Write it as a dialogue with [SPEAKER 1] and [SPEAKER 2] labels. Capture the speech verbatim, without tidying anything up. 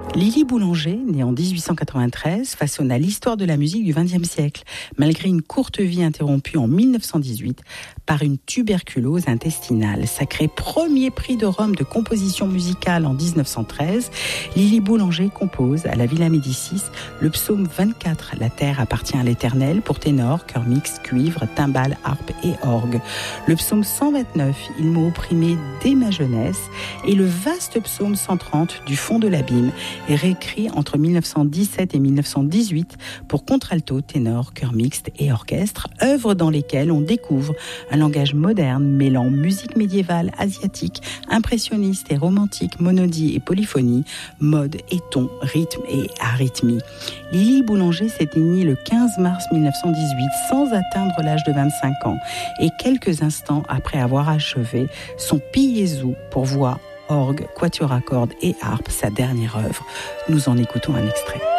[SPEAKER 1] Lily Boulanger, née en dix-huit cent quatre-vingt-treize, façonna l'histoire de la musique du vingtième siècle, malgré une courte vie interrompue en mille neuf cent dix-huit par une tuberculose intestinale. Sacré premier prix de Rome de composition musicale en dix-neuf cent treize, Lily Boulanger compose à la Villa Médicis le psaume vingt-quatre, La terre appartient à l'Éternel, pour ténor, chœur mixte, cuivre, timbales, harpe et orgue. Le psaume cent vingt-neuf, Il m'a opprimé dès ma jeunesse, et le vaste psaume cent trente, Du fond de l'abîme, est réécrit entre mille neuf cent dix-sept et mille neuf cent dix-huit pour contralto, ténor, chœur mixte et orchestre, œuvres dans lesquelles on découvre un langage moderne mêlant musique médiévale, asiatique, impressionniste et romantique, monodie et polyphonie, mode et ton, rythme et arythmie. Lily Boulanger s'éteignit le quinze mars mille neuf cent dix-huit sans atteindre l'âge de vingt-cinq ans et quelques instants après avoir achevé son Piezu pour voix, orgue, quatuor à cordes et harpe, sa dernière œuvre. Nous en écoutons un extrait.